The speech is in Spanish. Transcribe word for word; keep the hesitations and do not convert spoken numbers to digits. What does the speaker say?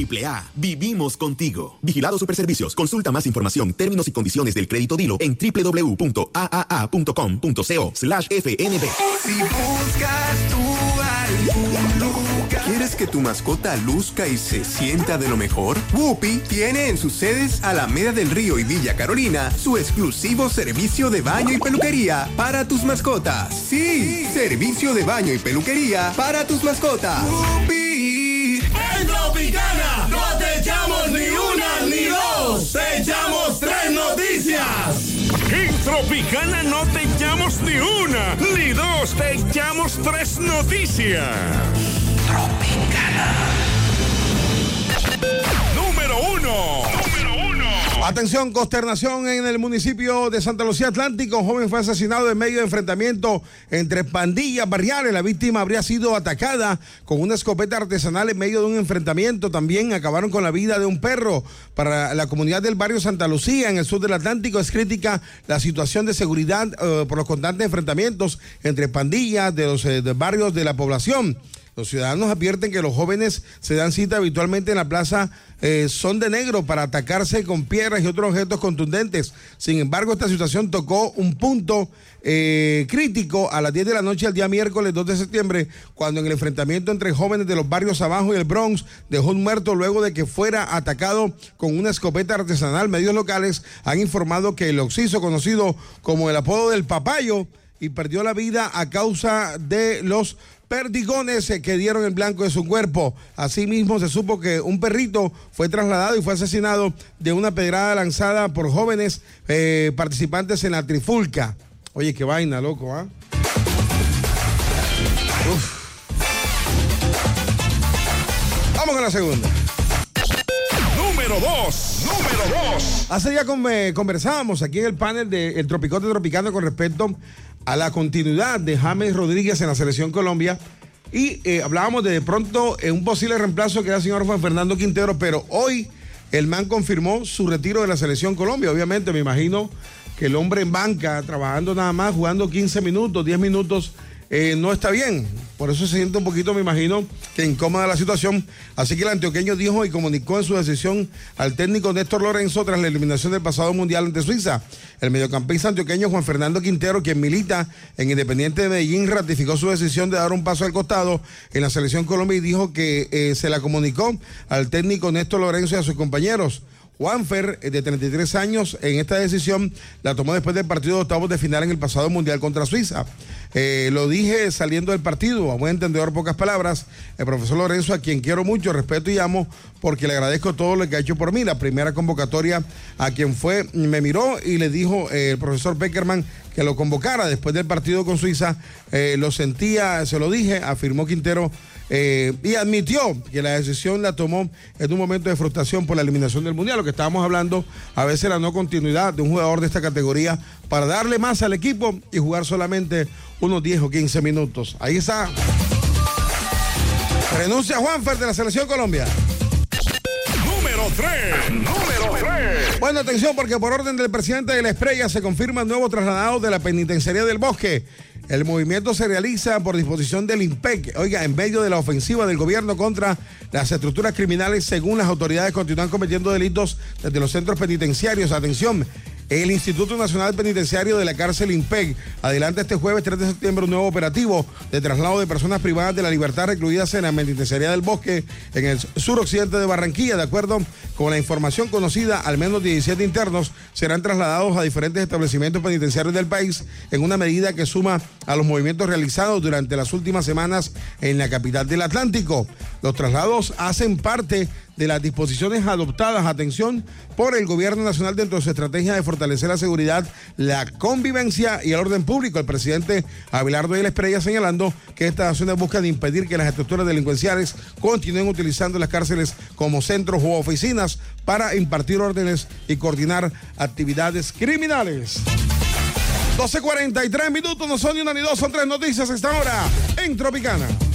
triple A, vivimos contigo. Vigilado Superservicios. Consulta más información, términos y condiciones del crédito Dilo en doble u doble u doble u punto a a a punto com punto co slash f n b. Si buscas tú algún lugar, ¿quieres que tu mascota luzca y se sienta de lo mejor? Whoopi tiene en sus sedes Alameda del Río y Villa Carolina su exclusivo servicio de baño y peluquería para tus mascotas. Sí, servicio de baño y peluquería para tus mascotas. Whoopi. En Tropicana no te echamos ni una ni dos, te echamos tres noticias. En Tropicana no te echamos ni una ni dos, te echamos tres noticias. Tropicana. Número uno. Número uno. Atención, consternación en el municipio de Santa Lucía Atlántico. Un joven fue asesinado en medio de enfrentamiento entre pandillas barriales. La víctima habría sido atacada con una escopeta artesanal en medio de un enfrentamiento. También acabaron con la vida de un perro. Para la comunidad del barrio Santa Lucía, en el sur del Atlántico, es crítica la situación de seguridad uh, por los constantes enfrentamientos entre pandillas de los eh, de barrios de la población. Los ciudadanos advierten que los jóvenes se dan cita habitualmente en la plaza eh, Son de Negro para atacarse con piedras y otros objetos contundentes. Sin embargo, esta situación tocó un punto eh, crítico a las diez de la noche del día miércoles dos de septiembre, cuando en el enfrentamiento entre jóvenes de los barrios Abajo y el Bronx dejó un muerto luego de que fuera atacado con una escopeta artesanal. Medios locales han informado que el occiso, conocido como el apodo del Papayo, y perdió la vida a causa de los perdigones que dieron el blanco de su cuerpo. Asimismo, se supo que un perrito fue trasladado y fue asesinado de una pedrada lanzada por jóvenes eh, participantes en la trifulca. Oye, qué vaina, loco, ¿ah? ¿eh? Vamos con la segunda. Número dos. Número dos. Hace día conversábamos aquí en el panel del Tropicote Tropicano con respecto a la continuidad de James Rodríguez en la Selección Colombia y eh, hablábamos de, de pronto en un posible reemplazo que era el señor Juan Fernando Quintero, pero hoy el man confirmó su retiro de la Selección Colombia. Obviamente me imagino que el hombre en banca, trabajando nada más, jugando quince minutos, diez minutos, eh, no está bien. Por eso se siente un poquito, me imagino, que incómoda la situación. Así que el antioqueño dijo y comunicó en su decisión al técnico Néstor Lorenzo tras la eliminación del pasado mundial ante Suiza. El mediocampista antioqueño Juan Fernando Quintero, quien milita en Independiente de Medellín, ratificó su decisión de dar un paso al costado en la Selección Colombia y dijo que eh, se la comunicó al técnico Néstor Lorenzo y a sus compañeros. Juanfer, de treinta y tres años, en esta decisión la tomó después del partido de octavos de final en el pasado mundial contra Suiza. Eh, lo dije saliendo del partido, a buen entendedor, pocas palabras. El profesor Lorenzo, a quien quiero mucho, respeto y amo, porque le agradezco todo lo que ha hecho por mí. La primera convocatoria a quien fue, me miró y le dijo eh, el profesor Peckerman que lo convocara después del partido con Suiza. Eh, lo sentía, se lo dije, afirmó Quintero. Eh, y admitió que la decisión la tomó en un momento de frustración por la eliminación del Mundial. Lo que estábamos hablando, a veces la no continuidad de un jugador de esta categoría para darle más al equipo y jugar solamente unos diez o quince minutos. Ahí está. Renuncia Juanfer de la Selección Colombia. Número tres. Número tres. Bueno, atención, porque por orden del presidente de la Estrella se confirma el nuevo trasladado de la penitenciaría del Bosque. El movimiento se realiza por disposición del I N P E C, oiga, en medio de la ofensiva del gobierno contra las estructuras criminales. Según las autoridades, continúan cometiendo delitos desde los centros penitenciarios. Atención, el Instituto Nacional Penitenciario de la Cárcel I N P E C adelanta este jueves tres de septiembre un nuevo operativo de traslado de personas privadas de la libertad recluidas en la penitenciaría del Bosque en el suroccidente de Barranquilla. De acuerdo con la información conocida, al menos diecisiete internos serán trasladados a diferentes establecimientos penitenciarios del país en una medida que suma a los movimientos realizados durante las últimas semanas en la capital del Atlántico. Los traslados hacen parte de las disposiciones adoptadas, atención, por el gobierno nacional dentro de su estrategia de fortalecer la seguridad, la convivencia y el orden público. El presidente Abelardo de la Estrella señalando que estas acciones buscan impedir que las estructuras delincuenciales continúen utilizando las cárceles como centros u oficinas para impartir órdenes y coordinar actividades criminales. doce cuarenta y tres minutos, no son ni una ni dos, son tres noticias a esta hora en Tropicana.